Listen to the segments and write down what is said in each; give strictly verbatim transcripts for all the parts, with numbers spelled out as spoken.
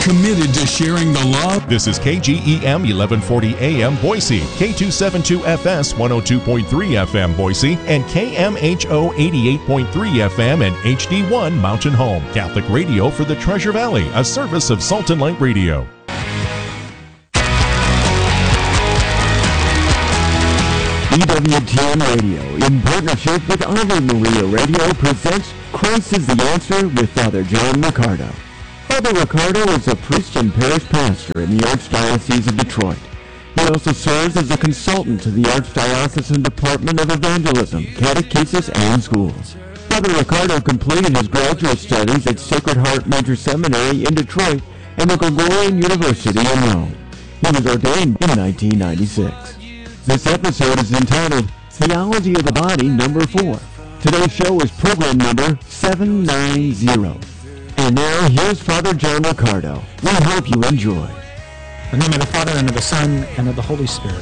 committed to sharing the love. This is K G E M eleven forty A M Boise, K two seventy-two F S one oh two point three F M Boise, and K M H O eighty-eight point three F M and H D one Mountain Home. Catholic radio for the Treasure Valley, a service of Salt and Light Radio. E W T N Radio, in partnership with Ave Maria Radio, presents Christ is the Answer with Father John Riccardo. Father Riccardo is a priest and parish pastor in the Archdiocese of Detroit. He also serves as a consultant to the Archdiocesan Department of Evangelism, Catechesis, and Schools. Father Riccardo completed his graduate studies at Sacred Heart Major Seminary in Detroit and the Gregorian University in Rome. He was ordained in nineteen ninety-six. This episode is entitled Theology of the Body Number four. Today's show is program number seven ninety. And now, here's Father John Riccardo. We hope you enjoy. In the name of the Father, and of the Son, and of the Holy Spirit.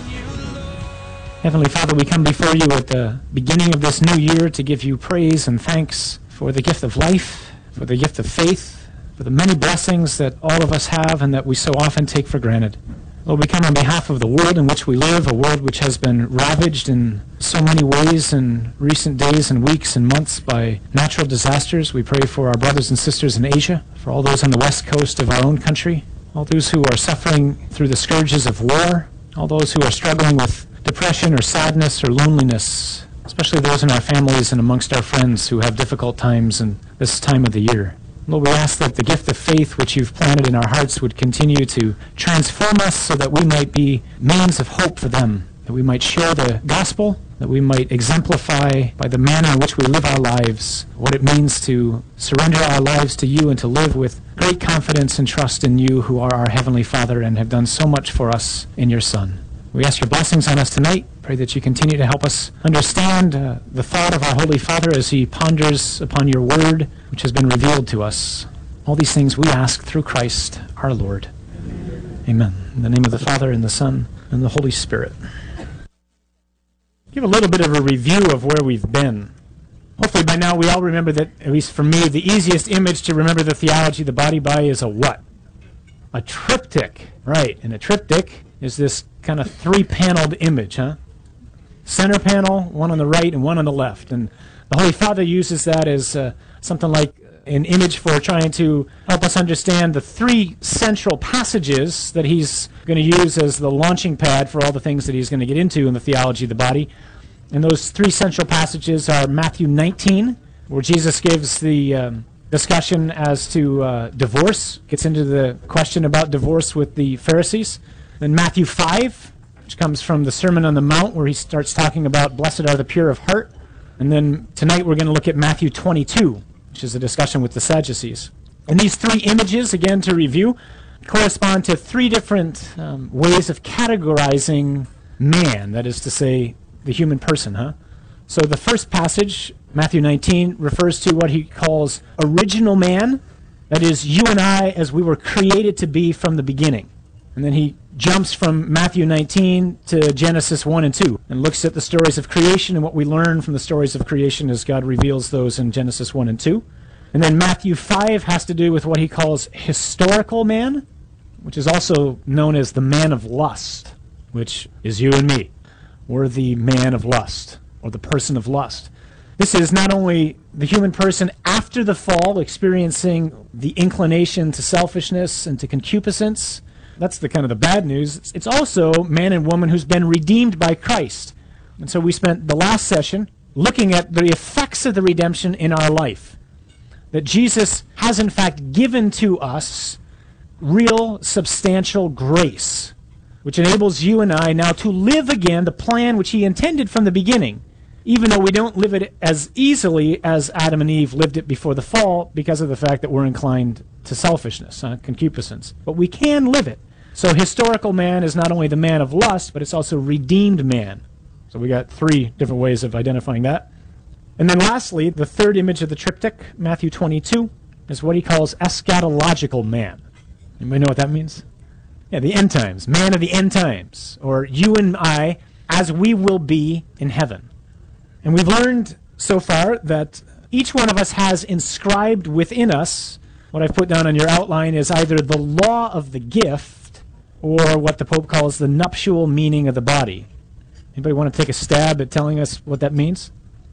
Heavenly Father, we come before you at the beginning of this new year to give you praise and thanks for the gift of life, for the gift of faith, for the many blessings that all of us have and that we so often take for granted. Lord, we come on behalf of the world in which we live, a world which has been ravaged in so many ways in recent days and weeks and months by natural disasters. We pray for our brothers and sisters in Asia, for all those on the west coast of our own country, all those who are suffering through the scourges of war, all those who are struggling with depression or sadness or loneliness, especially those in our families and amongst our friends who have difficult times in this time of the year. Lord, we ask that the gift of faith which you've planted in our hearts would continue to transform us so that we might be means of hope for them, that we might share the gospel, that we might exemplify by the manner in which we live our lives what it means to surrender our lives to you and to live with great confidence and trust in you, who are our Heavenly Father and have done so much for us in your Son. We ask your blessings on us tonight. Pray that you continue to help us understand uh, the thought of our Holy Father as he ponders upon your word, which has been revealed to us. All these things we ask through Christ our Lord. Amen. In the name of the Father, and the Son, and the Holy Spirit. Give a little bit of a review of where we've been. Hopefully by now we all remember that, at least for me, the easiest image to remember the theology of the body by is a what? A triptych. Right, and a triptych is this kind of three-paneled image, huh? Center panel, one on the right and one on the left. And the Holy Father uses that as uh, something like an image for trying to help us understand the three central passages that he's going to use as the launching pad for all the things that he's going to get into in the theology of the body. And those three central passages are Matthew nineteen, where Jesus gives the um, discussion as to uh, divorce, gets into the question about divorce with the Pharisees. Then Matthew five, which comes from the Sermon on the Mount, where he starts talking about blessed are the pure of heart. And then tonight we're going to look at Matthew twenty-two, which is a discussion with the Sadducees. And these three images, again to review, correspond to three different um, ways of categorizing man, that is to say, the human person, huh? So the first passage, Matthew nineteen, refers to what he calls original man, that is, you and I as we were created to be from the beginning. And then he jumps from Matthew nineteen to Genesis one and two and looks at the stories of creation and what we learn from the stories of creation as God reveals those in Genesis one and two. And then Matthew five has to do with what he calls historical man, which is also known as the man of lust, which is you and me. We're the man of lust, or the person of lust. This is not only the human person after the fall experiencing the inclination to selfishness and to concupiscence. That's the kind of the bad news. It's also man and woman who's been redeemed by Christ. And so we spent the last session looking at the effects of the redemption in our life. That Jesus has in fact given to us real substantial grace, which enables you and I now to live again the plan which he intended from the beginning, even though we don't live it as easily as Adam and Eve lived it before the fall because of the fact that we're inclined to selfishness, uh, concupiscence. But we can live it. So historical man is not only the man of lust, but it's also redeemed man. So we got three different ways of identifying that. And then lastly, the third image of the triptych, Matthew twenty-two, is what he calls eschatological man. Anybody know what that means? Yeah, the end times, man of the end times, or you and I as we will be in heaven. And we've learned so far that each one of us has inscribed within us what I've put down on your outline is either the law of the gift or what the Pope calls the nuptial meaning of the body. Anybody want to take a stab at telling us what that means?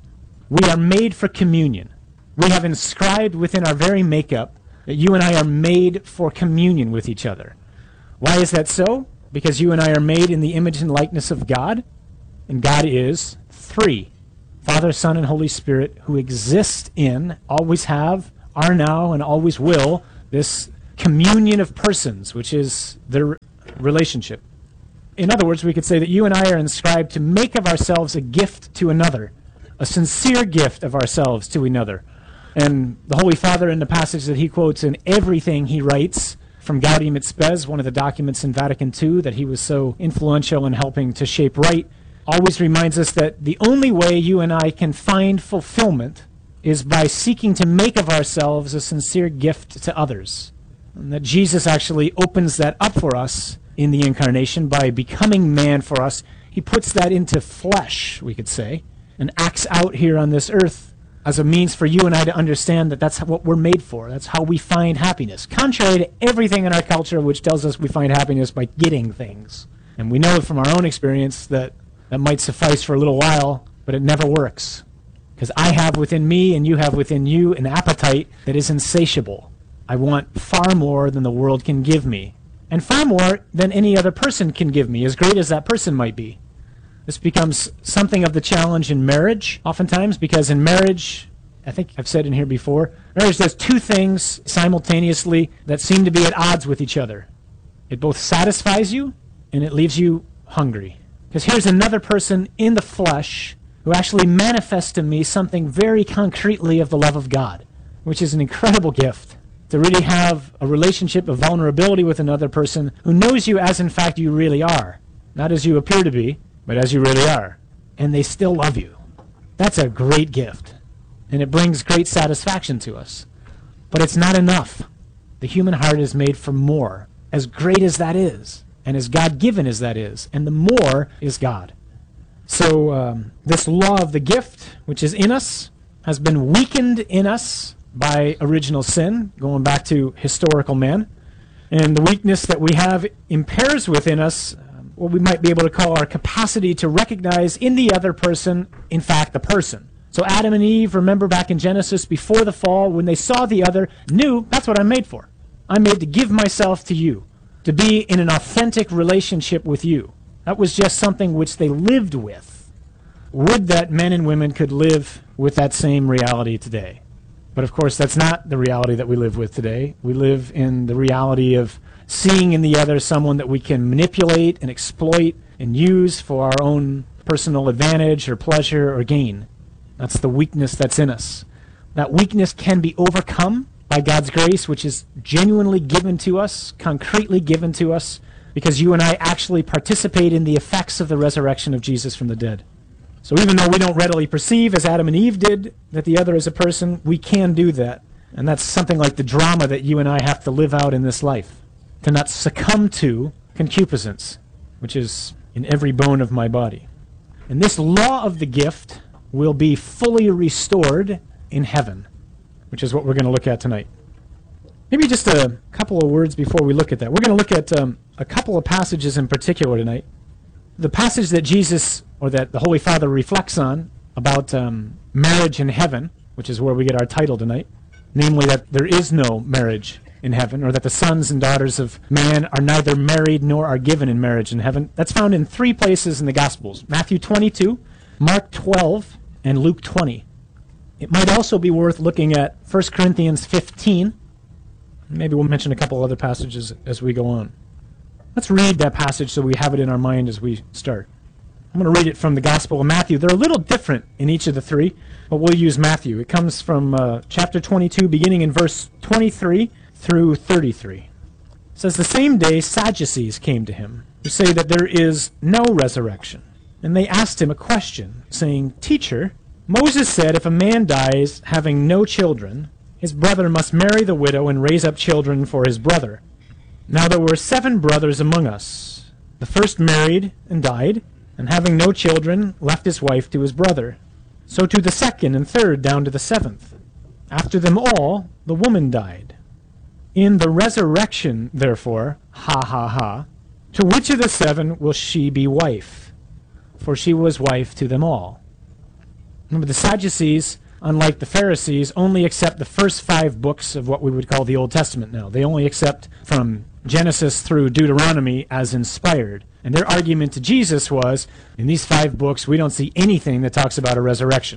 We are made for communion. We have inscribed within our very makeup that you and I are made for communion with each other. Why is that so? Because you and I are made in the image and likeness of God, and God is three. Father, Son, and Holy Spirit, who exist in, always have, are now, and always will, this communion of persons, which is their relationship. In other words, we could say that you and I are inscribed to make of ourselves a gift to another, a sincere gift of ourselves to another. And the Holy Father, in the passage that he quotes in everything he writes from Gaudium et Spes, one of the documents in Vatican Two that he was so influential in helping to shape right, always reminds us that the only way you and I can find fulfillment is by seeking to make of ourselves a sincere gift to others. And that Jesus actually opens that up for us in the Incarnation by becoming man for us. He puts that into flesh, we could say, and acts out here on this earth as a means for you and I to understand that that's what we're made for. That's how we find happiness. Contrary to everything in our culture which tells us we find happiness by getting things. And we know from our own experience that that might suffice for a little while, but it never works. Because I have within me and you have within you an appetite that is insatiable. I want far more than the world can give me. And far more than any other person can give me, as great as that person might be. This becomes something of the challenge in marriage, oftentimes, because in marriage, I think I've said in here before, marriage does two things simultaneously that seem to be at odds with each other. It both satisfies you, and it leaves you hungry. Because here's another person in the flesh who actually manifests to me something very concretely of the love of God, which is an incredible gift. To really have a relationship of vulnerability with another person who knows you as in fact you really are. Not as you appear to be, but as you really are. And they still love you. That's a great gift. And it brings great satisfaction to us. But it's not enough. The human heart is made for more, as great as that is, and as God-given as that is. And the more is God. So um, this law of the gift, which is in us, has been weakened in us by original sin, going back to historical man. And the weakness that we have impairs within us um, what we might be able to call our capacity to recognize in the other person, in fact, the person. So Adam and Eve, remember back in Genesis, before the fall, when they saw the other, knew that's what I'm made for. I'm made to give myself to you, to be in an authentic relationship with you. That was just something which they lived with. Would that men and women could live with that same reality today? But of course, that's not the reality that we live with today. We live in the reality of seeing in the other someone that we can manipulate and exploit and use for our own personal advantage or pleasure or gain. That's the weakness that's in us. That weakness can be overcome by God's grace, which is genuinely given to us, concretely given to us, because you and I actually participate in the effects of the resurrection of Jesus from the dead. So even though we don't readily perceive, as Adam and Eve did, that the other is a person, we can do that. And that's something like the drama that you and I have to live out in this life. To not succumb to concupiscence, which is in every bone of my body. And this law of the gift will be fully restored in heaven, which is what we're going to look at tonight. Maybe just a couple of words before we look at that. We're going to look at um, a couple of passages in particular tonight. The passage that Jesus, or that the Holy Father reflects on about um, marriage in heaven, which is where we get our title tonight, namely that there is no marriage in heaven, or that the sons and daughters of man are neither married nor are given in marriage in heaven. That's found in three places in the Gospels, Matthew twenty-two, Mark twelve, and Luke twenty. It might also be worth looking at First Corinthians fifteen. Maybe we'll mention a couple other passages as we go on. Let's read that passage so we have it in our mind as we start. I'm going to read it from the Gospel of Matthew. They're a little different in each of the three, but we'll use Matthew. It comes from uh, chapter twenty-two, beginning in verse twenty-three through thirty-three. It says, "The same day Sadducees came to him, who say that there is no resurrection. And they asked him a question, saying, 'Teacher, Moses said if a man dies having no children, his brother must marry the widow and raise up children for his brother. Now there were seven brothers among us. The first married and died, and having no children, left his wife to his brother. So to the second and third, down to the seventh. After them all, the woman died. In the resurrection, therefore, ha ha ha, to which of the seven will she be wife? For she was wife to them all. Remember, the Sadducees, unlike the Pharisees, only accept the first five books of what we would call the Old Testament now. They only accept from Genesis through Deuteronomy as inspired. And their argument to Jesus was, in these five books, we don't see anything that talks about a resurrection.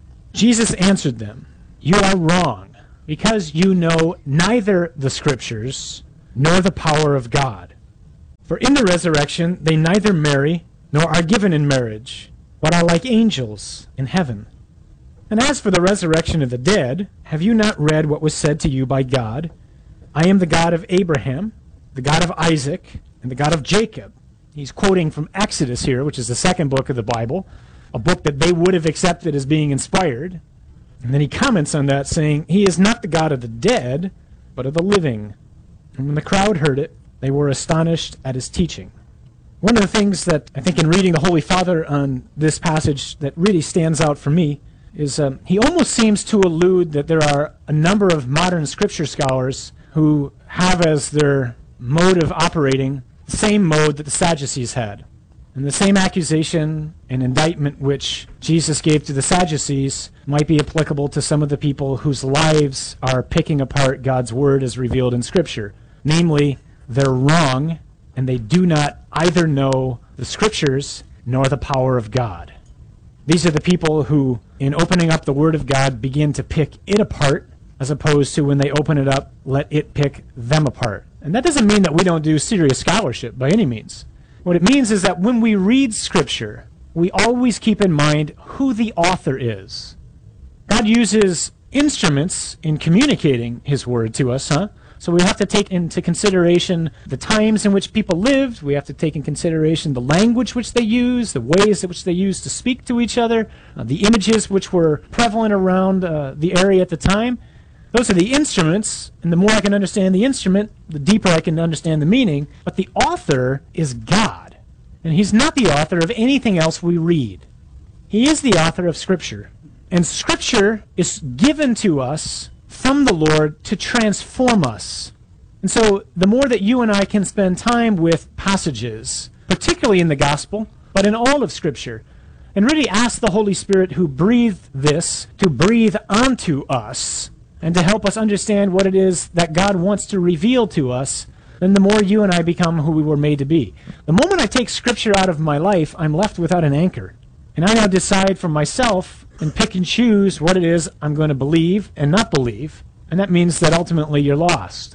Jesus answered them, you are wrong, because you know neither the Scriptures nor the power of God. For in the resurrection they neither marry nor are given in marriage, but are like angels in heaven. And as for the resurrection of the dead, have you not read what was said to you by God? I am the God of Abraham, the God of Isaac, and the God of Jacob. He's quoting from Exodus here, which is the second book of the Bible, a book that they would have accepted as being inspired. And then he comments on that, saying, he is not the God of the dead, but of the living. And when the crowd heard it, they were astonished at his teaching. One of the things that I think in reading the Holy Father on this passage that really stands out for me is um, he almost seems to allude that there are a number of modern scripture scholars who have as their mode of operating the same mode that the Sadducees had. And the same accusation and indictment which Jesus gave to the Sadducees might be applicable to some of the people whose lives are picking apart God's word as revealed in Scripture. Namely, they're wrong, and they do not either know the Scriptures nor the power of God. These are the people who, in opening up the Word of God, begin to pick it apart, as opposed to when they open it up, let it pick them apart. And that doesn't mean that we don't do serious scholarship by any means. What it means is that when we read Scripture, we always keep in mind who the author is. God uses instruments in communicating His Word to us, huh? So we have to take into consideration the times in which people lived. We have to take in consideration the language which they used, the ways in which they used to speak to each other, uh, the images which were prevalent around uh, the area at the time. Those are the instruments, and the more I can understand the instrument, the deeper I can understand the meaning. But the author is God, and He's not the author of anything else we read. He is the author of Scripture, and Scripture is given to us from the Lord to transform us. And so the more that you and I can spend time with passages, particularly in the Gospel, but in all of Scripture, and really ask the Holy Spirit who breathed this to breathe onto us and to help us understand what it is that God wants to reveal to us, then the more you and I become who we were made to be. The moment I take Scripture out of my life, I'm left without an anchor. And I now decide for myself and pick and choose what it is I'm going to believe and not believe. And that means that ultimately you're lost.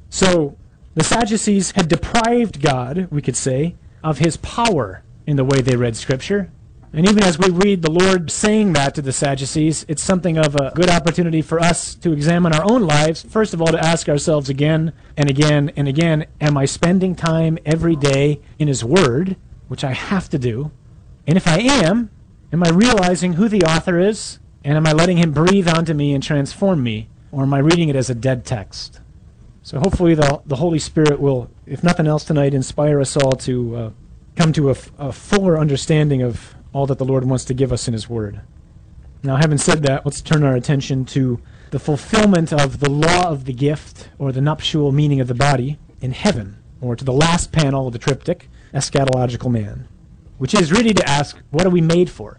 So the Sadducees had deprived God, we could say, of His power in the way they read Scripture. And even as we read the Lord saying that to the Sadducees, it's something of a good opportunity for us to examine our own lives. First of all, to ask ourselves again and again and again, am I spending time every day in His Word, which I have to do? And if I am, am I realizing who the author is? And am I letting Him breathe onto me and transform me? Or am I reading it as a dead text? So hopefully the, the Holy Spirit will, if nothing else tonight, inspire us all to uh, come to a, f- a fuller understanding of all that the Lord wants to give us in His Word. Now, having said that, let's turn our attention to the fulfillment of the law of the gift, or the nuptial meaning of the body, in heaven, or to the last panel of the triptych, Eschatological Man, which is really to ask, what are we made for?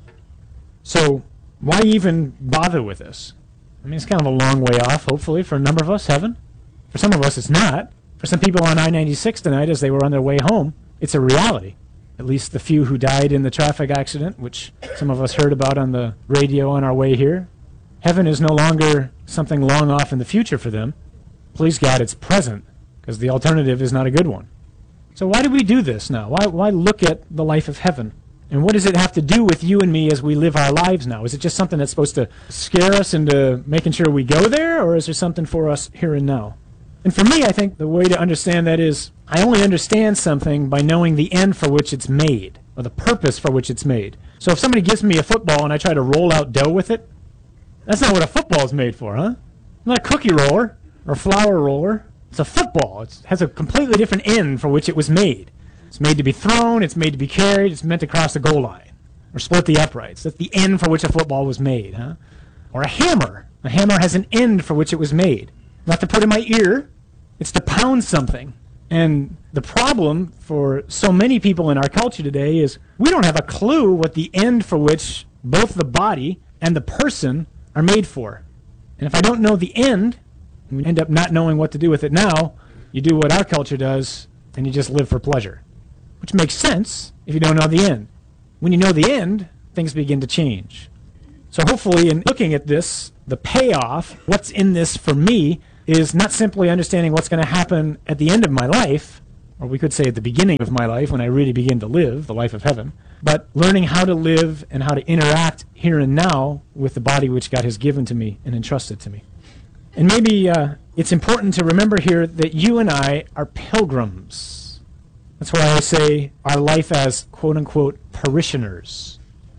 So, why even bother with this? I mean, it's kind of a long way off, hopefully, for a number of us, heaven. For some of us, it's not. For some people on I ninety-six tonight, as they were on their way home, it's a reality. At least the few who died in the traffic accident, which some of us heard about on the radio on our way here. Heaven is no longer something long off in the future for them. Please God, it's present, because the alternative is not a good one. So why do we do this now? Why, why look at the life of heaven? And what does it have to do with you and me as we live our lives now? Is it just something that's supposed to scare us into making sure we go there, or is there something for us here and now? And for me, I think the way to understand that is, I only understand something by knowing the end for which it's made, or the purpose for which it's made. So if somebody gives me a football and I try to roll out dough with it, that's not what a football is made for, huh? It's not a cookie roller or a flour roller. It's a football. It has a completely different end for which it was made. It's made to be thrown, it's made to be carried, it's meant to cross the goal line or split the uprights. That's the end for which a football was made, huh? Or a hammer. A hammer has an end for which it was made. Not to put in my ear, It's to pound something. And the problem for so many people in our culture today is we don't have a clue what the end for which both the body and the person are made for. And if I don't know the end, we end up not knowing what to do with it now, you do what our culture does, and you just live for pleasure. Which makes sense if you don't know the end. When you know the end, things begin to change. So hopefully in looking at this, the payoff, what's in this for me, is not simply understanding what's going to happen at the end of my life, or we could say at the beginning of my life when I really begin to live, the life of heaven, but learning how to live and how to interact here and now with the body which God has given to me and entrusted to me. And maybe uh, it's important to remember here that you and I are pilgrims. That's why I say our life as quote-unquote parishioners.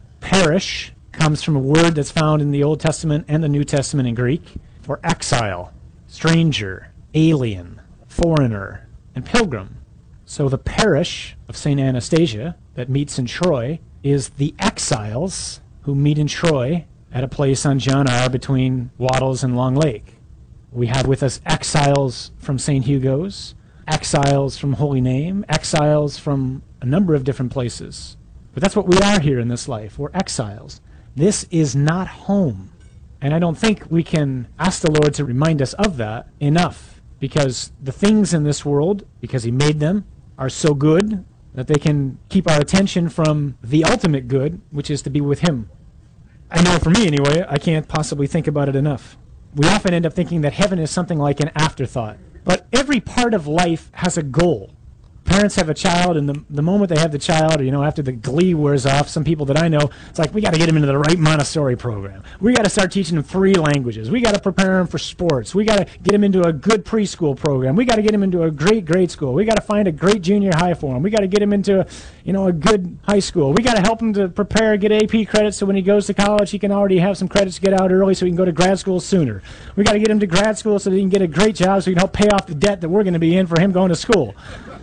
Parish comes from a word that's found in the Old Testament and the New Testament in Greek for exile, stranger, alien, foreigner, and pilgrim. So the parish of Saint Anastasia that meets in Troy is the exiles who meet in Troy at a place on John R. between Wattles and Long Lake. We have with us exiles from Saint Hugo's, exiles from Holy Name, exiles from a number of different places. But that's what we are here in this life. We're exiles. This is not home. And I don't think we can ask the Lord to remind us of that enough, because the things in this world, because He made them, are so good that they can keep our attention from the ultimate good, which is to be with Him. I know for me anyway, I can't possibly think about it enough. We often end up thinking that heaven is something like an afterthought. But every part of life has a goal. Parents have a child, and the, the moment they have the child, or, you know, after the glee wears off, some people that I know, it's like, we got to get them into the right Montessori program. We got to start teaching them three languages. We got to prepare them for sports. We got to get them into a good preschool program. We got to get them into a great grade school. We got to find a great junior high for them. We got to get them into, you know, a good high school. We got to help him to prepare, get A P credits, so when he goes to college, he can already have some credits to get out early so he can go to grad school sooner. We got to get him to grad school so that he can get a great job so he can help pay off the debt that we're going to be in for him going to school.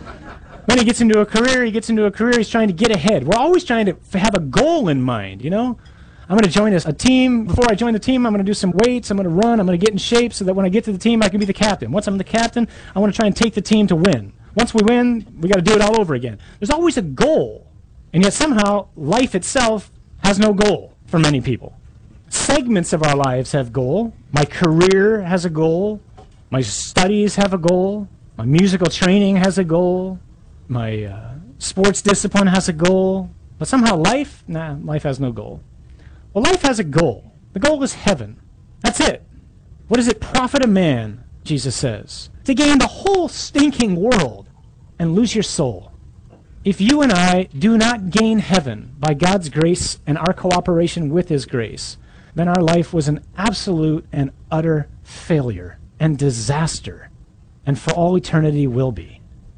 When he gets into a career, he gets into a career, he's trying to get ahead. We're always trying to f- have a goal in mind, you know? I'm going to join a, a team. Before I join the team, I'm going to do some weights, I'm going to run, I'm going to get in shape so that when I get to the team, I can be the captain. Once I'm the captain, I want to try and take the team to win. Once we win, we got to do it all over again. There's always a goal, and yet somehow life itself has no goal for many people. Segments of our lives have goal. My career has a goal. My studies have a goal. My musical training has a goal. My uh, sports discipline has a goal, but somehow life, nah, life has no goal. Well, life has a goal. The goal is heaven. That's it. What does it profit a man, Jesus says, to gain the whole stinking world and lose your soul? If you and I do not gain heaven by God's grace and our cooperation with His grace, then our life was an absolute and utter failure and disaster, and for all eternity will be.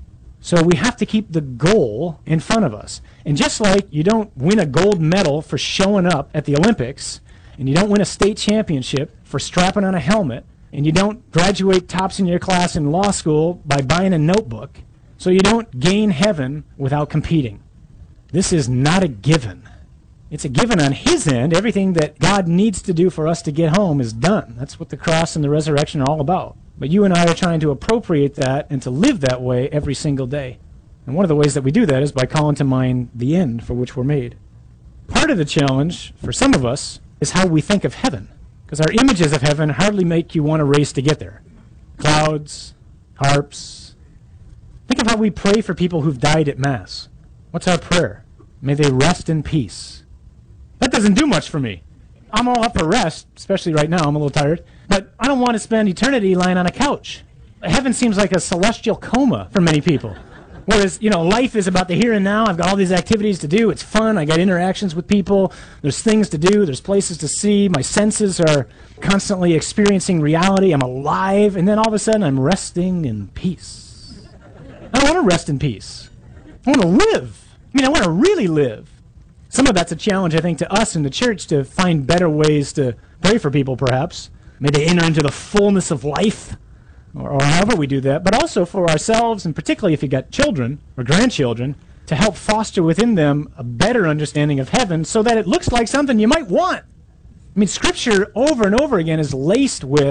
So we have to keep the goal in front of us. And just like you don't win a gold medal for showing up at the Olympics, and you don't win a state championship for strapping on a helmet, and you don't graduate tops in your class in law school by buying a notebook, so you don't gain heaven without competing. This is not a given. It's a given on His end. Everything that God needs to do for us to get home is done. That's what the cross and the resurrection are all about. But you and I are trying to appropriate that and to live that way every single day. And one of the ways that we do that is by calling to mind the end for which we're made. Part of the challenge for some of us is how we think of heaven, because our images of heaven hardly make you want to race to get there. Clouds, harps. Think of how we pray for people who've died at Mass. What's our prayer? May they rest in peace. That doesn't do much for me. I'm all up for rest, especially right now. I'm a little tired. But I don't want to spend eternity lying on a couch. Heaven seems like a celestial coma for many people. Whereas, you know, life is about the here and now. I've got all these activities to do. It's fun. I got interactions with people. There's things to do. There's places to see. My senses are constantly experiencing reality. I'm alive. And then all of a sudden, I'm resting in peace. I don't want to rest in peace. I want to live. I mean, I want to really live. Some of that's a challenge, I think, to us in the church to find better ways to pray for people, perhaps. May they enter into the fullness of life, or, or however we do that, but also for ourselves, and particularly if you've got children or grandchildren, to help foster within them a better understanding of heaven so that it looks like something you might want. I mean, Scripture over and over again is laced with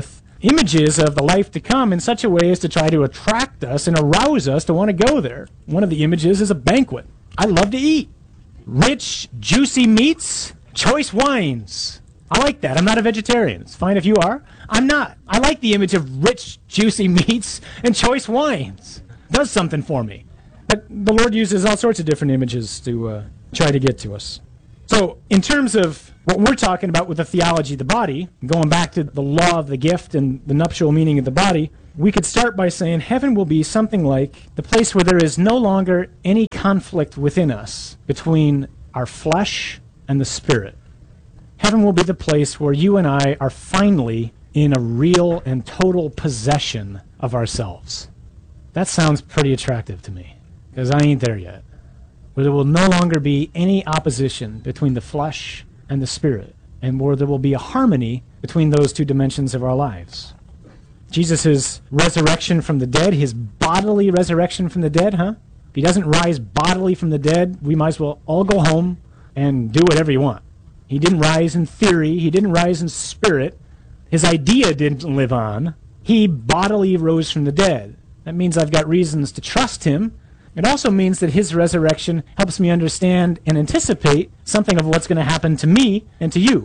images of the life to come in such a way as to try to attract us and arouse us to want to go there. One of the images is a banquet. I love to eat. Rich, juicy meats, choice wines. I like that. I'm not a vegetarian. It's fine if you are. I'm not. I like the image of rich, juicy meats and choice wines. It does something for me. But the Lord uses all sorts of different images to uh, try to get to us. So in terms of what we're talking about with the theology of the body, going back to the law of the gift and the nuptial meaning of the body, we could start by saying heaven will be something like the place where there is no longer any conflict within us between our flesh and the spirit. Heaven will be the place where you and I are finally in a real and total possession of ourselves. That sounds pretty attractive to me, because I ain't there yet. Where there will no longer be any opposition between the flesh and the spirit, and where there will be a harmony between those two dimensions of our lives. Jesus' resurrection from the dead, his bodily resurrection from the dead, huh? If he doesn't rise bodily from the dead, we might as well all go home and do whatever you want. He didn't rise in theory. He didn't rise in spirit. His idea didn't live on. He bodily rose from the dead. That means I've got reasons to trust him. It also means that his resurrection helps me understand and anticipate something of what's going to happen to me and to you.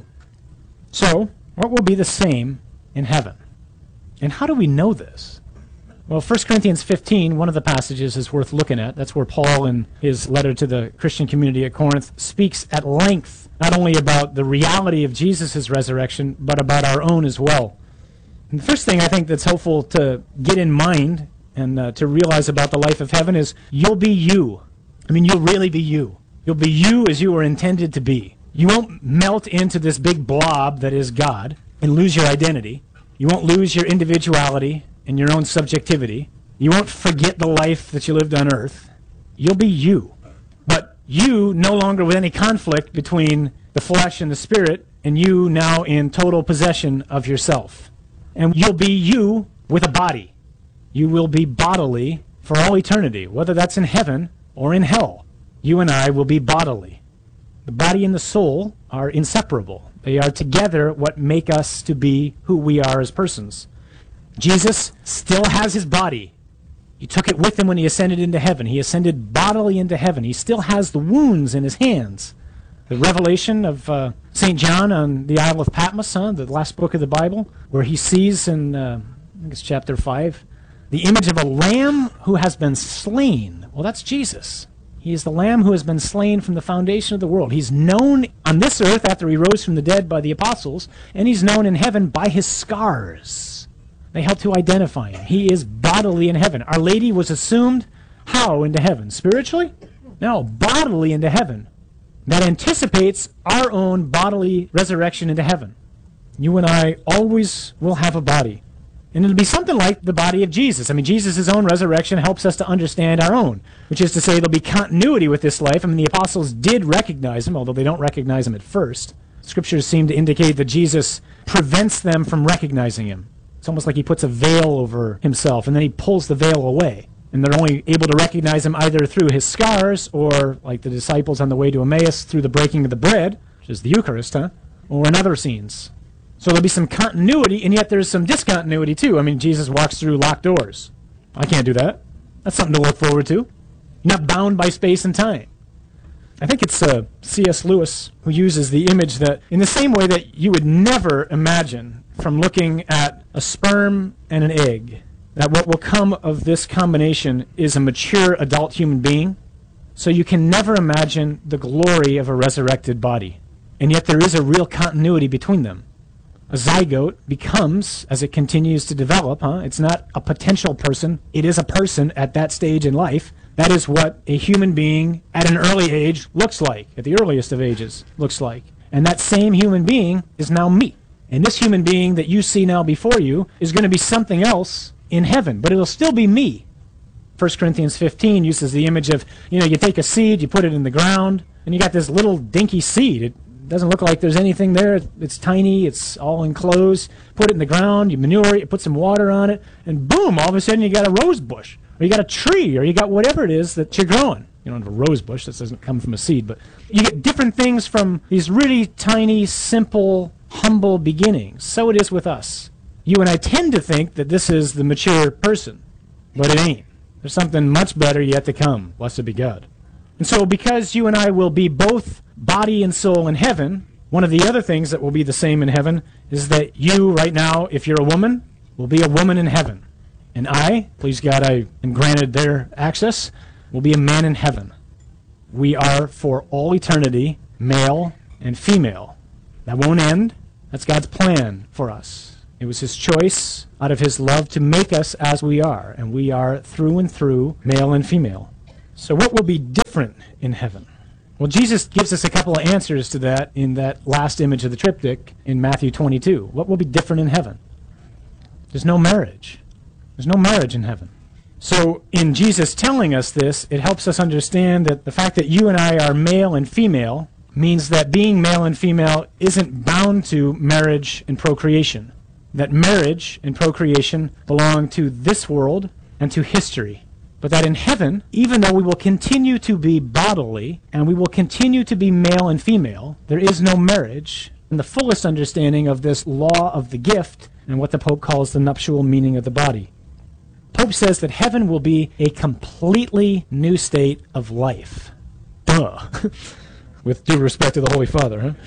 So, what will be the same in heaven? And how do we know this? Well, First Corinthians fifteen, one of the passages is worth looking at. That's where Paul, in his letter to the Christian community at Corinth, speaks at length not only about the reality of Jesus' resurrection, but about our own as well. And the first thing I think that's helpful to get in mind and uh, to realize about the life of heaven is you'll be you. I mean, you'll really be you. You'll be you as you were intended to be. You won't melt into this big blob that is God and lose your identity. You won't lose your individuality and your own subjectivity. You won't forget the life that you lived on earth. You'll be you. But you no longer with any conflict between the flesh and the spirit, and you now in total possession of yourself. And you'll be you with a body. You will be bodily for all eternity, whether that's in heaven or in hell. You and I will be bodily. The body and the soul are inseparable. They are together what make us to be who we are as persons. Jesus still has his body. He took it with him when he ascended into heaven. He ascended bodily into heaven. He still has the wounds in his hands. The revelation of uh, Saint John on the Isle of Patmos, huh, the last book of the Bible, where he sees in, uh, I think it's chapter five, the image of a lamb who has been slain. Well, that's Jesus. He is the lamb who has been slain from the foundation of the world. He's known on this earth after he rose from the dead by the apostles, and he's known in heaven by his scars. They help to identify him. He is bodily in heaven. Our Lady was assumed how into heaven? Spiritually? No, bodily into heaven. That anticipates our own bodily resurrection into heaven. You and I always will have a body. And it'll be something like the body of Jesus. I mean, Jesus' own resurrection helps us to understand our own, which is to say there'll be continuity with this life. I mean, the apostles did recognize him, although they don't recognize him at first. Scriptures seem to indicate that Jesus prevents them from recognizing him. It's almost like he puts a veil over himself, and then he pulls the veil away. And they're only able to recognize him either through his scars, or, like the disciples on the way to Emmaus, through the breaking of the bread, which is the Eucharist, huh? Or in other scenes. So there'll be some continuity, and yet there's some discontinuity too. I mean, Jesus walks through locked doors. I can't do that. That's something to look forward to. You're not bound by space and time. I think it's uh, C S Lewis who uses the image that, in the same way that you would never imagine from looking at a sperm and an egg, that what will come of this combination is a mature adult human being. So you can never imagine the glory of a resurrected body. And yet there is a real continuity between them. A zygote becomes, as it continues to develop, huh? It's not a potential person. It is a person at that stage in life. That is what a human being at an early age looks like, at the earliest of ages looks like. And that same human being is now me. And this human being that you see now before you is going to be something else in heaven, but it'll still be me. First Corinthians fifteen uses the image of, you know, you take a seed, you put it in the ground, and you got this little dinky seed. It doesn't look like there's anything there. It's tiny, it's all enclosed. Put it in the ground, you manure it, you put some water on it, and boom, all of a sudden you got a rose bush, or you got a tree, or you got whatever it is that you're growing. You don't have a rose bush, that doesn't come from a seed, but you get different things from these really tiny, simple, humble beginnings. So it is with us. You and I tend to think that this is the mature person, but it ain't. There's something much better yet to come, blessed be God. And so because you and I will be both body and soul in heaven, one of the other things that will be the same in heaven is that you right now, if you're a woman, will be a woman in heaven. And I, please God, I am granted their access, will be a man in heaven. We are for all eternity, male and female. That won't end. That's God's plan for us. It was his choice out of his love to make us as we are, and we are through and through male and female. So what will be different in heaven? Well, Jesus gives us a couple of answers to that in that last image of the triptych in Matthew twenty-two. What will be different in heaven? There's no marriage. There's no marriage in heaven. So in Jesus telling us this, it helps us understand that the fact that you and I are male and female means that being male and female isn't bound to marriage and procreation. That marriage and procreation belong to this world and to history. But that in heaven, even though we will continue to be bodily and we will continue to be male and female, there is no marriage in the fullest understanding of this law of the gift and what the Pope calls the nuptial meaning of the body. Pope says that heaven will be a completely new state of life. Duh. With due respect to the Holy Father, huh?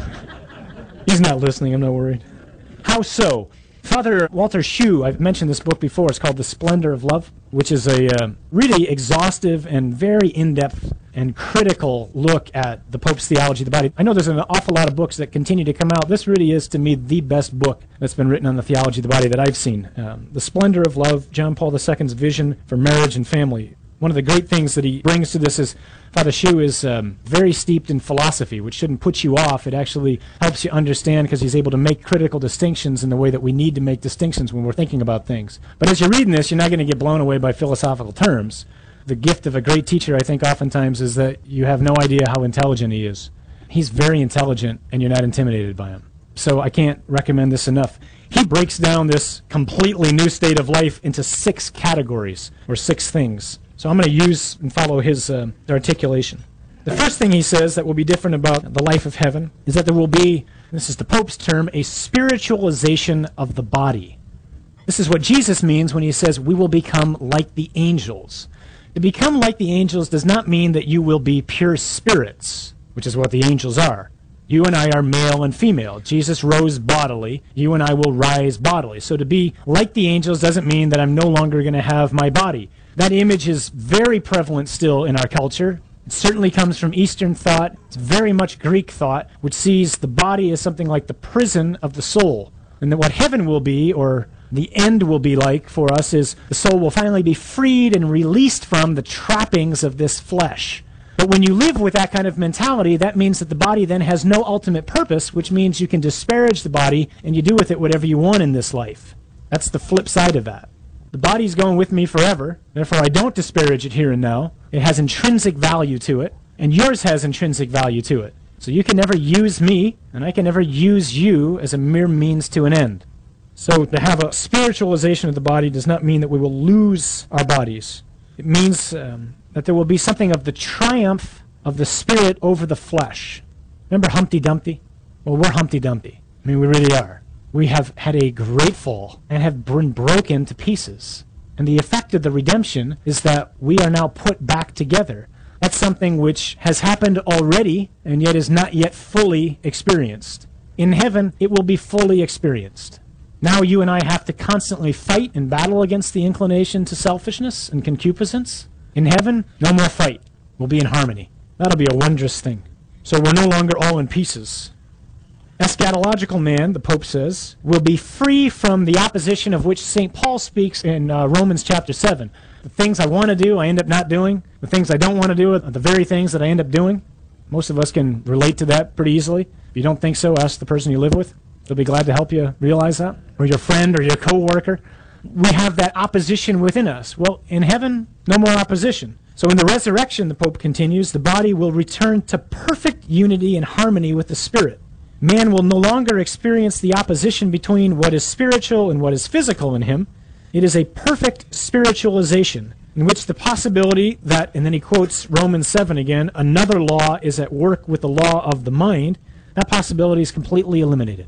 He's not listening, I'm not worried. How so? Father Walter Schuh, I've mentioned this book before, it's called The Splendor of Love, which is a uh, really exhaustive and very in-depth and critical look at the Pope's theology of the body. I know there's an awful lot of books that continue to come out. This really is, to me, the best book that's been written on the theology of the body that I've seen. Um, The Splendor of Love, John Paul the Second's vision for marriage and family. One of the great things that he brings to this is Father Schuh is um, very steeped in philosophy, which shouldn't put you off. It actually helps you understand because he's able to make critical distinctions in the way that we need to make distinctions when we're thinking about things. But as you're reading this, you're not going to get blown away by philosophical terms. The gift of a great teacher, I think, oftentimes is that you have no idea how intelligent he is. He's very intelligent, and you're not intimidated by him. So I can't recommend this enough. He breaks down this completely new state of life into six categories, or six things. So I'm going to use and follow his uh, articulation. The first thing he says that will be different about the life of heaven is that there will be, this is the Pope's term, a spiritualization of the body. This is what Jesus means when he says we will become like the angels. To become like the angels does not mean that you will be pure spirits, which is what the angels are. You and I are male and female. Jesus rose bodily. You and I will rise bodily. So to be like the angels doesn't mean that I'm no longer going to have my body. That image is very prevalent still in our culture. It certainly comes from Eastern thought. It's very much Greek thought, which sees the body as something like the prison of the soul. And that what heaven will be, or the end will be like for us, is the soul will finally be freed and released from the trappings of this flesh. But when you live with that kind of mentality, that means that the body then has no ultimate purpose, which means you can disparage the body and you do with it whatever you want in this life. That's the flip side of that. The body's going with me forever, therefore I don't disparage it here and now. It has intrinsic value to it, and yours has intrinsic value to it. So you can never use me, and I can never use you as a mere means to an end. So to have a spiritualization of the body does not mean that we will lose our bodies. It means um, that there will be something of the triumph of the spirit over the flesh. Remember Humpty Dumpty? Well, we're Humpty Dumpty. I mean, we really are. We have had a great fall and have been broken to pieces. And the effect of the redemption is that we are now put back together. That's something which has happened already and yet is not yet fully experienced. In heaven, it will be fully experienced. Now you and I have to constantly fight and battle against the inclination to selfishness and concupiscence. In heaven, no more fight. We'll be in harmony. That'll be a wondrous thing. So we're no longer all in pieces. Eschatological man, the Pope says, will be free from the opposition of which Saint Paul speaks in uh, Romans chapter seven. The things I want to do, I end up not doing. The things I don't want to do are the very things that I end up doing. Most of us can relate to that pretty easily. If you don't think so, ask the person you live with. They'll be glad to help you realize that. Or your friend or your co-worker. We have that opposition within us. Well, in heaven, no more opposition. So in the resurrection, the Pope continues, the body will return to perfect unity and harmony with the spirit. Man will no longer experience the opposition between what is spiritual and what is physical in him. It is a perfect spiritualization in which the possibility that, and then he quotes Romans seven again, another law is at work with the law of the mind, that possibility is completely eliminated.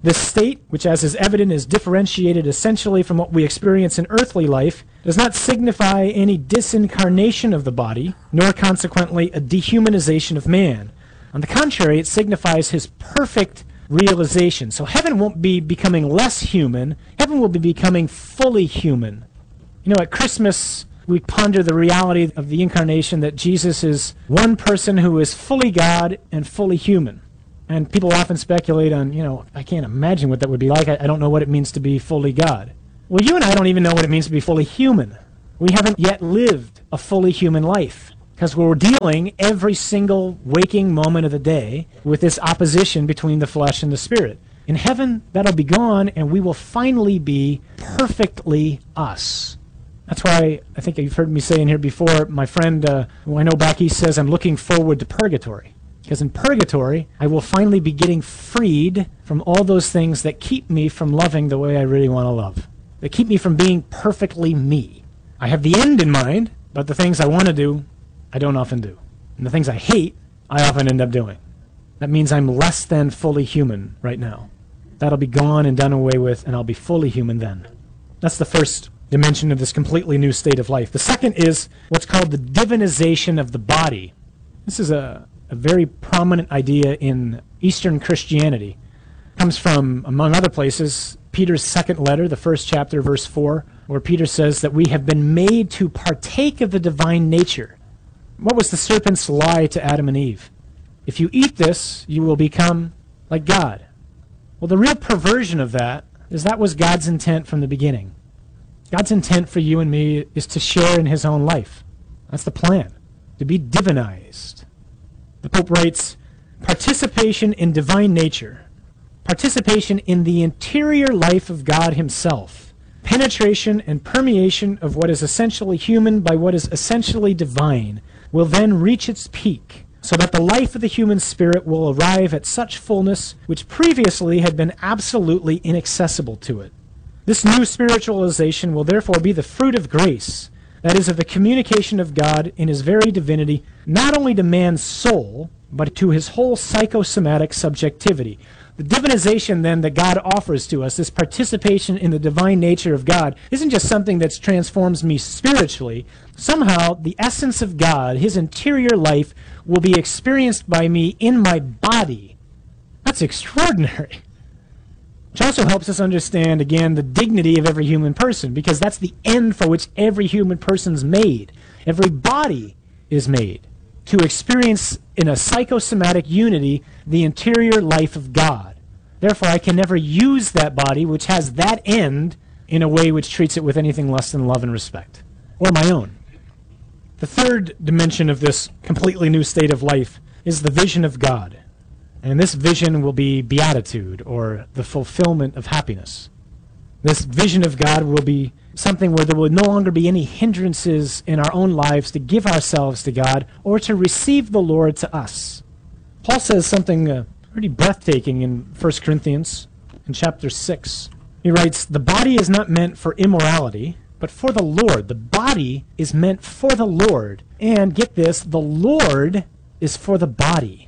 This state, which as is evident is differentiated essentially from what we experience in earthly life, does not signify any disincarnation of the body, nor consequently a dehumanization of man. On the contrary, it signifies his perfect realization. So heaven won't be becoming less human, heaven will be becoming fully human. You know, at Christmas, we ponder the reality of the incarnation, that Jesus is one person who is fully God and fully human. And people often speculate on, you know, I can't imagine what that would be like. I, I don't know what it means to be fully God. Well, you and I don't even know what it means to be fully human. We haven't yet lived a fully human life because we're dealing every single waking moment of the day with this opposition between the flesh and the spirit. In heaven, that'll be gone, and we will finally be perfectly us. That's why I think you've heard me say in here before, my friend uh, who I know back east says, I'm looking forward to purgatory. Because in purgatory, I will finally be getting freed from all those things that keep me from loving the way I really want to love. That keep me from being perfectly me. I have the end in mind, but the things I want to do, I don't often do. And the things I hate, I often end up doing. That means I'm less than fully human right now. That'll be gone and done away with, and I'll be fully human then. That's the first dimension of this completely new state of life. The second is what's called the divinization of the body. This is a A very prominent idea in Eastern Christianity. It comes from, among other places, Peter's second letter, the first chapter, verse four, where Peter says that we have been made to partake of the divine nature. What was the serpent's lie to Adam and Eve? If you eat this, you will become like God. Well, the real perversion of that is that was God's intent from the beginning. God's intent for you and me is to share in his own life. That's the plan, to be divinized. The Pope writes, participation in divine nature, participation in the interior life of God himself, penetration and permeation of what is essentially human by what is essentially divine, will then reach its peak, so that the life of the human spirit will arrive at such fullness which previously had been absolutely inaccessible to it. This new spiritualization will therefore be the fruit of grace, that is, of the communication of God in his very divinity, not only to man's soul, but to his whole psychosomatic subjectivity. The divinization, then, that God offers to us, this participation in the divine nature of God, isn't just something that transforms me spiritually. Somehow, the essence of God, his interior life, will be experienced by me in my body. That's extraordinary. Which also helps us understand, again, the dignity of every human person, because that's the end for which every human person's made. Every body is made to experience in a psychosomatic unity the interior life of God. Therefore, I can never use that body, which has that end, in a way which treats it with anything less than love and respect, or my own. The third dimension of this completely new state of life is the vision of God. And this vision will be beatitude, or the fulfillment of happiness. This vision of God will be something where there will no longer be any hindrances in our own lives to give ourselves to God or to receive the Lord to us. Paul says something uh, pretty breathtaking in First Corinthians in chapter six. He writes, the body is not meant for immorality, but for the Lord. The body is meant for the Lord. And get this, the Lord is for the body.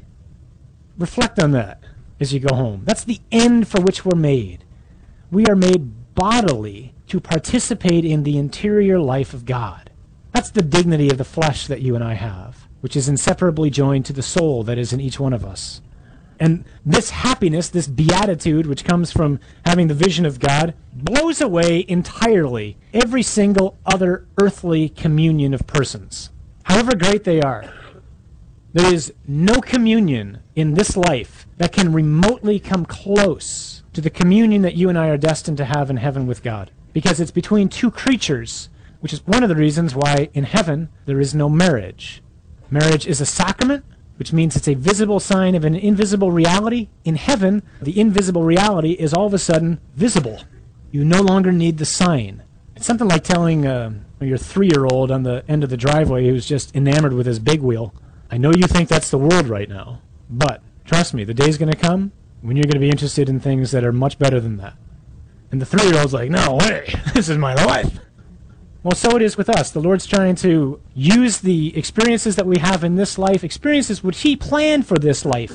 Reflect on that as you go home. That's the end for which we're made. We are made bodily to participate in the interior life of God. That's the dignity of the flesh that you and I have, which is inseparably joined to the soul that is in each one of us. And this happiness, this beatitude, which comes from having the vision of God, blows away entirely every single other earthly communion of persons, however great they are. There is no communion in this life that can remotely come close to the communion that you and I are destined to have in heaven with God. Because it's between two creatures, which is one of the reasons why in heaven there is no marriage. Marriage is a sacrament, which means it's a visible sign of an invisible reality. In heaven, the invisible reality is all of a sudden visible. You no longer need the sign. It's something like telling uh, your three-year-old on the end of the driveway who's just enamored with his big wheel, I know you think that's the world right now, but trust me, the day's going to come when you're going to be interested in things that are much better than that. And the three-year-old's like, no way, this is my life. Well, so it is with us. The Lord's trying to use the experiences that we have in this life, experiences which he planned for this life,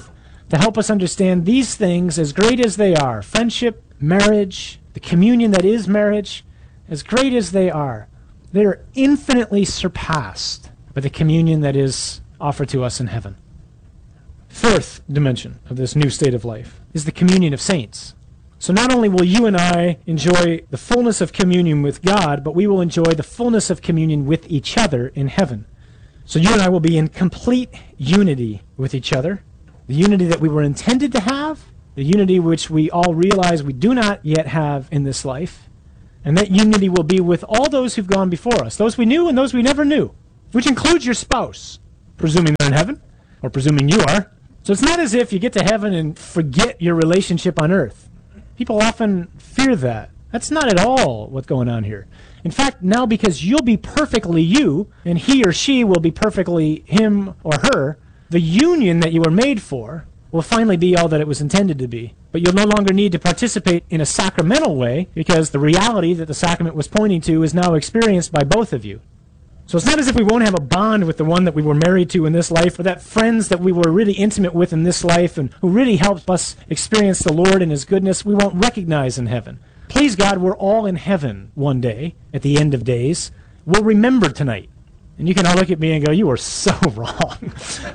to help us understand these things, as great as they are, friendship, marriage, the communion that is marriage, as great as they are, they are infinitely surpassed by the communion that is offered to us in heaven. Fourth dimension of this new state of life is the communion of saints. So not only will you and I enjoy the fullness of communion with God, but we will enjoy the fullness of communion with each other in heaven. So you and I will be in complete unity with each other, the unity that we were intended to have, the unity which we all realize we do not yet have in this life, and that unity will be with all those who've gone before us, those we knew and those we never knew, which includes your spouse, presuming they're in heaven, or presuming you are. So it's not as if you get to heaven and forget your relationship on earth. People often fear that. That's not at all what's going on here. In fact, now because you'll be perfectly you, and he or she will be perfectly him or her, the union that you were made for will finally be all that it was intended to be. But you'll no longer need to participate in a sacramental way, because the reality that the sacrament was pointing to is now experienced by both of you. So it's not as if we won't have a bond with the one that we were married to in this life, or that friends that we were really intimate with in this life and who really helped us experience the Lord and his goodness we won't recognize in heaven. Please God, we're all in heaven one day, at the end of days. We'll remember tonight. And you can all look at me and go, you are so wrong.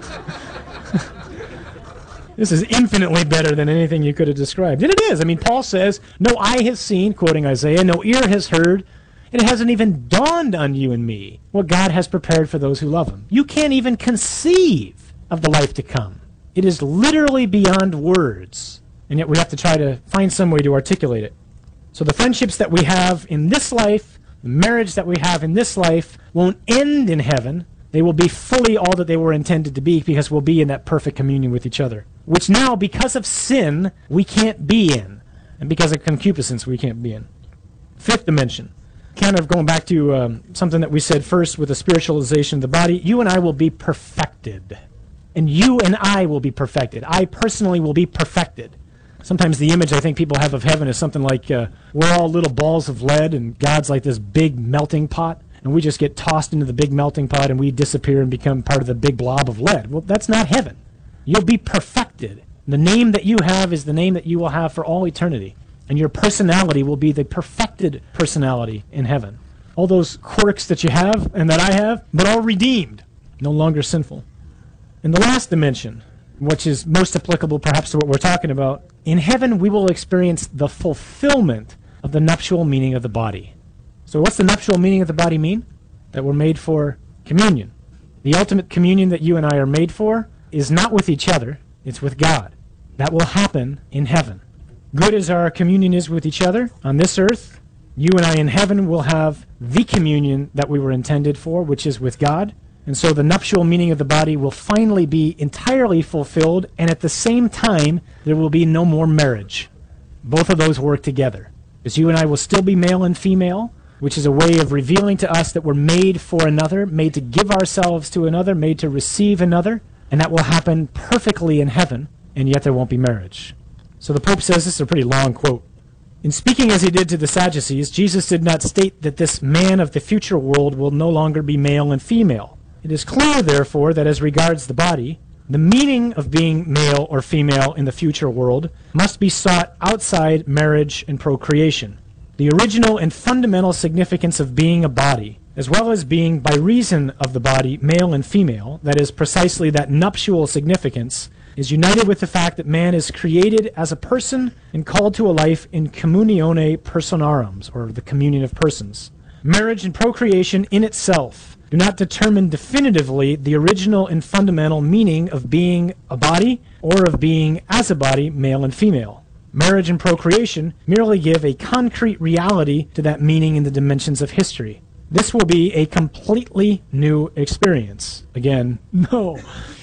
This is infinitely better than anything you could have described. And it is. I mean, Paul says, no eye has seen, quoting Isaiah, no ear has heard, and it hasn't even dawned on you and me what God has prepared for those who love him. You can't even conceive of the life to come. It is literally beyond words, and yet we have to try to find some way to articulate it. So the friendships that we have in this life, the marriage that we have in this life, won't end in heaven. They will be fully all that they were intended to be, because we'll be in that perfect communion with each other, which now, because of sin, we can't be in, and because of concupiscence, we can't be in. Fifth dimension. Kind of going back to um, something that we said first with the spiritualization of the body, you and I will be perfected. And you and I will be perfected. I personally will be perfected. Sometimes the image I think people have of heaven is something like uh, we're all little balls of lead and God's like this big melting pot, and we just get tossed into the big melting pot and we disappear and become part of the big blob of lead. Well, that's not heaven. You'll be perfected. The name that you have is the name that you will have for all eternity. And your personality will be the perfected personality in heaven. All those quirks that you have and that I have, but all redeemed, no longer sinful. And the last dimension, which is most applicable perhaps to what we're talking about, in heaven we will experience the fulfillment of the nuptial meaning of the body. So what's the nuptial meaning of the body mean? That we're made for communion. The ultimate communion that you and I are made for is not with each other, it's with God. That will happen in heaven. Good as our communion is with each other on this earth, you and I in heaven will have the communion that we were intended for, which is with God. And so the nuptial meaning of the body will finally be entirely fulfilled, and at the same time, there will be no more marriage. Both of those work together. Because you and I will still be male and female, which is a way of revealing to us that we're made for another, made to give ourselves to another, made to receive another, and that will happen perfectly in heaven, and yet there won't be marriage. So the Pope says, this is a pretty long quote. In speaking as he did to the Sadducees, Jesus did not state that this man of the future world will no longer be male and female. It is clear, therefore, that as regards the body, the meaning of being male or female in the future world must be sought outside marriage and procreation. The original and fundamental significance of being a body, as well as being, by reason of the body, male and female, that is precisely that nuptial significance, is united with the fact that man is created as a person and called to a life in communione personarum, or the communion of persons. Marriage and procreation in itself do not determine definitively the original and fundamental meaning of being a body or of being as a body, male and female. Marriage and procreation merely give a concrete reality to that meaning in the dimensions of history. This will be a completely new experience. Again, no.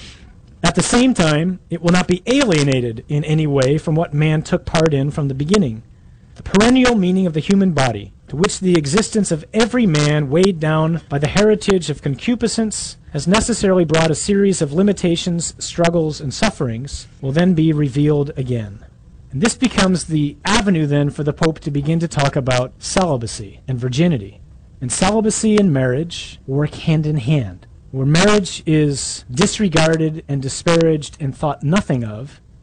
At the same time, it will not be alienated in any way from what man took part in from the beginning. The perennial meaning of the human body, to which the existence of every man weighed down by the heritage of concupiscence has necessarily brought a series of limitations, struggles, and sufferings, will then be revealed again. And this becomes the avenue then for the Pope to begin to talk about celibacy and virginity. And celibacy and marriage work hand in hand. Where marriage is disregarded and disparaged and thought nothing of,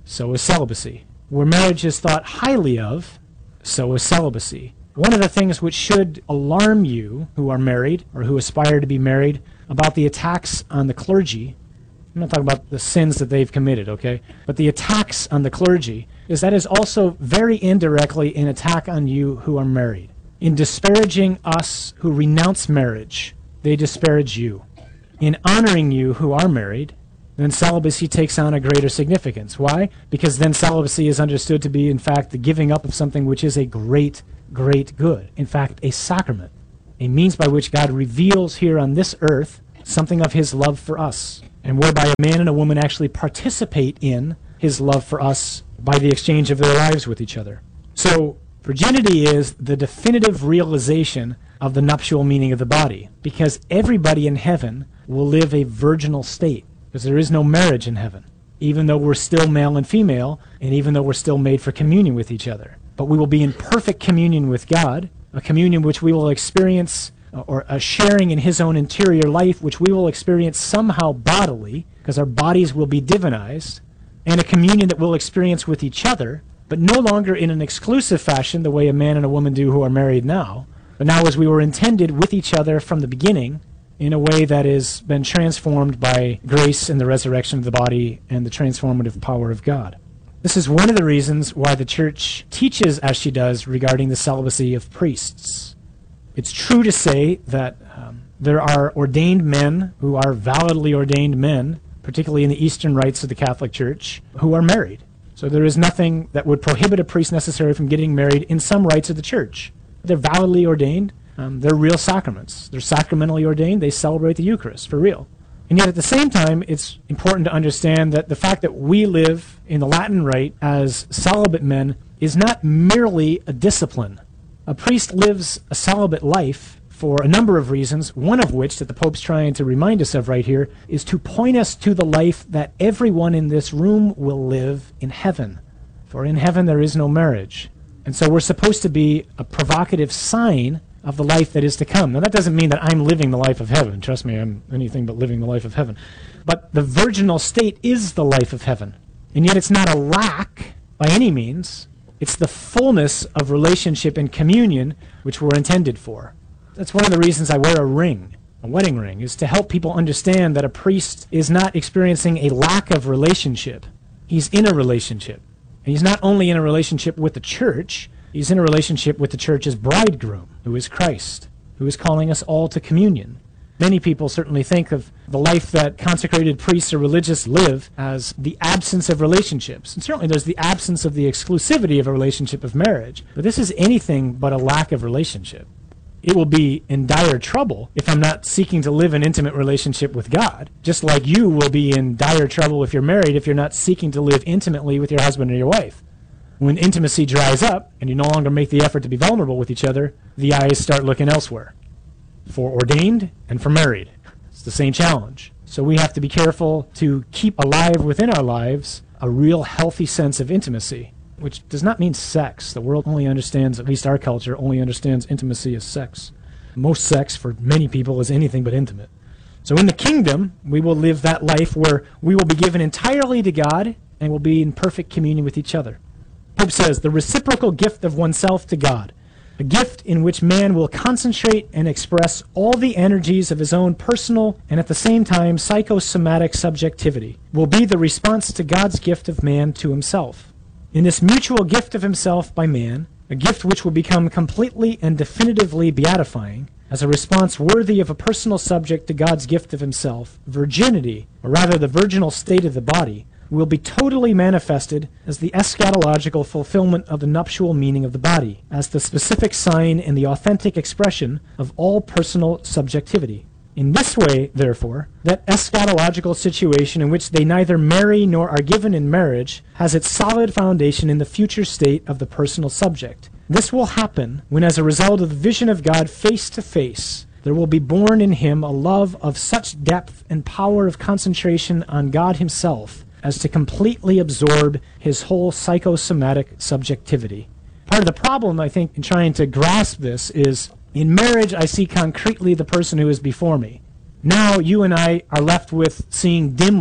so is celibacy. Where marriage is thought highly of, so is celibacy. One of the things which should alarm you who are married or who aspire to be married about the attacks on the clergy, I'm not talking about the sins that they've committed, okay? But the attacks on the clergy is that is also very indirectly an attack on you who are married. In disparaging us who renounce marriage, they disparage you. In honoring you who are married, then celibacy takes on a greater significance. Why? Because then celibacy is understood to be, in fact, the giving up of something which is a great, great good. In fact, a sacrament, a means by which God reveals here on this earth something of his love for us, and whereby a man and a woman actually participate in his love for us by the exchange of their lives with each other. So virginity is the definitive realization of the nuptial meaning of the body, because everybody in heaven will live a virginal state, because there is no marriage in heaven, even though we're still male and female, and even though we're still made for communion with each other. But we will be in perfect communion with God, a communion which we will experience, or a sharing in his own interior life, which we will experience somehow bodily, because our bodies will be divinized, and a communion that we'll experience with each other, but no longer in an exclusive fashion, the way a man and a woman do who are married now, but now as we were intended with each other from the beginning, in a way that has been transformed by grace and the resurrection of the body and the transformative power of God. This is one of the reasons why the Church teaches as she does regarding the celibacy of priests. It's true to say that um, there are ordained men who are validly ordained men, particularly in the Eastern rites of the Catholic Church, who are married. So there is nothing that would prohibit a priest necessarily from getting married in some rites of the Church. They're validly ordained. Um, they're real sacraments. They're sacramentally ordained. They celebrate the Eucharist for real. And yet at the same time, it's important to understand that the fact that we live in the Latin Rite as celibate men is not merely a discipline. A priest lives a celibate life for a number of reasons, one of which that the Pope's trying to remind us of right here is to point us to the life that everyone in this room will live in heaven. For in heaven there is no marriage. And so we're supposed to be a provocative sign of the life that is to come. Now that doesn't mean that I'm living the life of heaven. Trust me, I'm anything but living the life of heaven. But the virginal state is the life of heaven. And yet it's not a lack by any means. It's the fullness of relationship and communion which we're intended for. That's one of the reasons I wear a ring, a wedding ring, is to help people understand that a priest is not experiencing a lack of relationship. He's in a relationship. And he's not only in a relationship with the church, he's in a relationship with the church's bridegroom, who is Christ, who is calling us all to communion. Many people certainly think of the life that consecrated priests or religious live as the absence of relationships. And certainly there's the absence of the exclusivity of a relationship of marriage. But this is anything but a lack of relationship. It will be in dire trouble if I'm not seeking to live an intimate relationship with God, just like you will be in dire trouble if you're married if you're not seeking to live intimately with your husband or your wife. When intimacy dries up and you no longer make the effort to be vulnerable with each other, the eyes start looking elsewhere. For ordained and for married. It's the same challenge. So we have to be careful to keep alive within our lives a real healthy sense of intimacy, which does not mean sex. The world only understands, at least our culture, only understands intimacy as sex. Most sex for many people is anything but intimate. So in the kingdom, we will live that life where we will be given entirely to God and will be in perfect communion with each other. Pope says, the reciprocal gift of oneself to God, a gift in which man will concentrate and express all the energies of his own personal and at the same time psychosomatic subjectivity, will be the response to God's gift of man to himself. In this mutual gift of himself by man, a gift which will become completely and definitively beatifying, as a response worthy of a personal subject to God's gift of himself, virginity, or rather the virginal state of the body, will be totally manifested as the eschatological fulfillment of the nuptial meaning of the body, as the specific sign and the authentic expression of all personal subjectivity. In this way, therefore, that eschatological situation in which they neither marry nor are given in marriage has its solid foundation in the future state of the personal subject. This will happen when, as a result of the vision of God face to face, there will be born in him a love of such depth and power of concentration on God himself as to completely absorb his whole psychosomatic subjectivity. Part of the problem, I think, in trying to grasp this is, in marriage, I see concretely the person who is before me. Now you and I are left with seeing dimly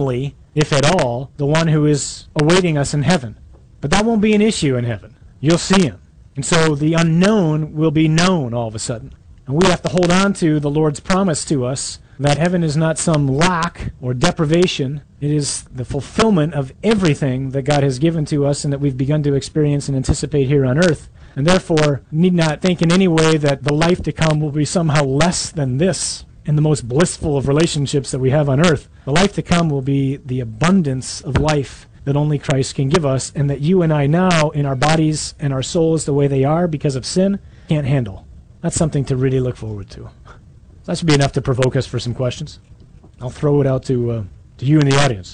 if at all, the one who is awaiting us in heaven. But that won't be an issue in heaven. You'll see him. And so the unknown will be known all of a sudden. And we have to hold on to the Lord's promise to us that heaven is not some lack or deprivation. It is the fulfillment of everything that God has given to us and that we've begun to experience and anticipate here on earth. And therefore, need not think in any way that the life to come will be somehow less than this in the most blissful of relationships that we have on earth. The life to come will be the abundance of life that only Christ can give us, and that you and I now, in our bodies and our souls the way they are because of sin, can't handle. That's something to really look forward to. That should be enough to provoke us for some questions. I'll throw it out to, uh, to you in the audience.